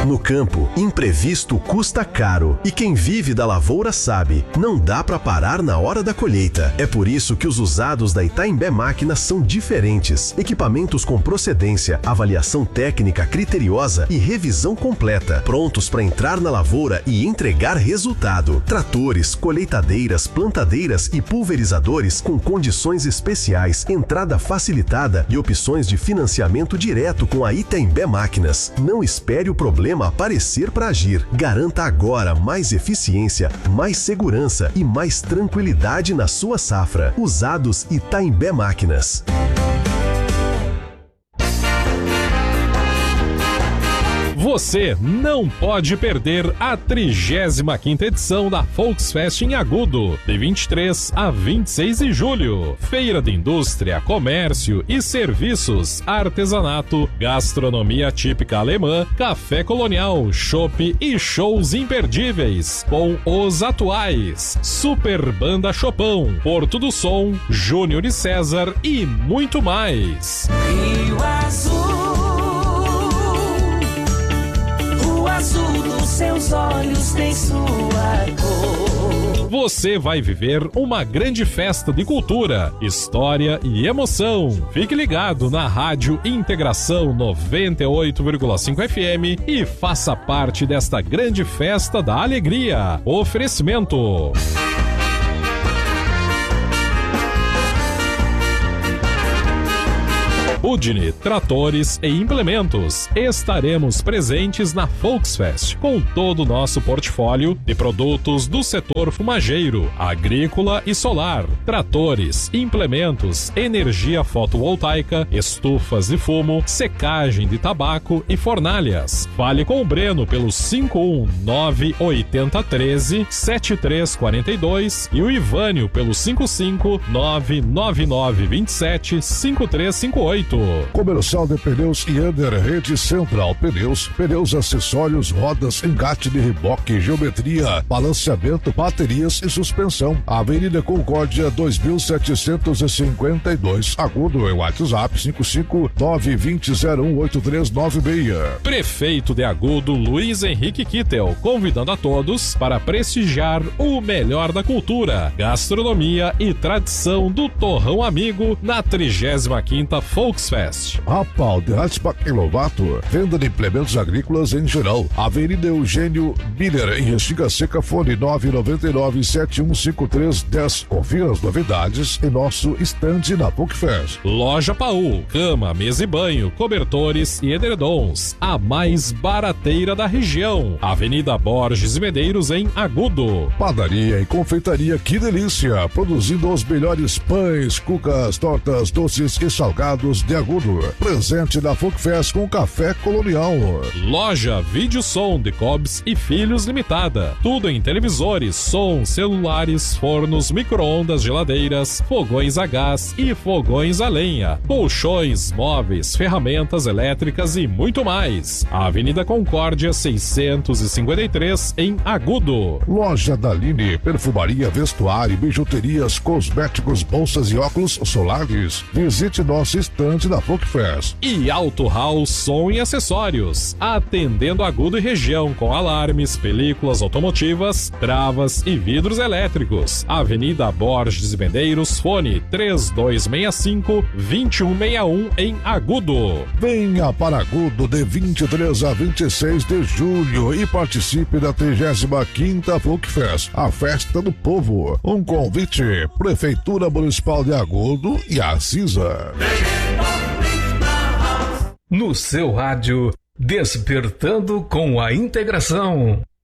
No campo, imprevisto custa caro. E quem vive da lavoura sabe, não dá para parar na hora da colheita. É por isso que os usados da Itaimbé Máquinas são diferentes. Equipamentos com procedência, avaliação técnica criteriosa e revisão completa. Prontos para entrar na lavoura e entregar resultado. Tratores, colheitadeiras, plantadeiras e pulverizadores com condições especiais, entrada facilitada e opções de financiamento direto com a Itaimbé Máquinas. Não espere o problema aparecer para agir. Garanta agora mais eficiência, mais segurança e mais tranquilidade na sua safra. Usados Itaimbé Máquinas. Você não pode perder a 35ª edição da Volksfest em Agudo, de 23 a 26 de julho. Feira de indústria, comércio e serviços, artesanato, gastronomia típica alemã, café colonial, chopp e shows imperdíveis com os atuais Super Banda Chopão, Porto do Som, Júnior e César e muito mais. Rio Azul, o azul dos seus olhos tem sua cor. Você vai viver uma grande festa de cultura, história e emoção. Fique ligado na Rádio Integração 98,5 FM e faça parte desta grande festa da alegria. Oferecimento: Udine, tratores e implementos. Estaremos presentes na Volksfest com todo o nosso portfólio de produtos do setor fumageiro, agrícola e solar, tratores, implementos, energia fotovoltaica, estufas de fumo, secagem de tabaco e fornalhas. Fale com o Breno pelo 51980137342 e o Ivânio pelo 55999275358. Comercial de Pneus Yander, Rede Central Pneus, pneus, acessórios, rodas, engate de reboque, geometria, balanceamento, baterias e suspensão. Avenida Concórdia 2752, Agudo, WhatsApp 55920018396. Prefeito de Agudo, Luiz Henrique Kittel, convidando a todos para prestigiar o melhor da cultura, gastronomia e tradição do Torrão Amigo na 35ª Volksfest. Rapal de Ratsbach em Lovato, venda de implementos agrícolas em geral. Avenida Eugênio Biller, em Restinga Seca, fone 999-715310. Confira as novidades em nosso estande na Volksfest. Loja Paul, cama, mesa e banho, cobertores e edredons, a mais barateira da região. Avenida Borges e Medeiros, em Agudo. Padaria e confeitaria Que Delícia, produzindo os melhores pães, cucas, tortas, doces e salgados de Agudo. Presente na Volksfest com café colonial. Loja Vídeo Som de Cobbs e Filhos Limitada. Tudo em televisores, som, celulares, fornos, micro-ondas, geladeiras, fogões a gás e fogões a lenha, colchões, móveis, ferramentas elétricas e muito mais. Avenida Concórdia 653, em Agudo. Loja Daline, perfumaria, vestuário, bijuterias, cosméticos, bolsas e óculos solares. Visite nosso estande da Volksfest. E Auto House Som e Acessórios, atendendo Agudo e região com alarmes, películas automotivas, travas e vidros elétricos. Avenida Borges e Medeiros, fone 3265-2161, em Agudo. Venha para Agudo de 23 a 26 de julho e participe da 35ª Volksfest, a festa do povo. Um convite: Prefeitura Municipal de Agudo e a CISA. No seu rádio, despertando com a integração.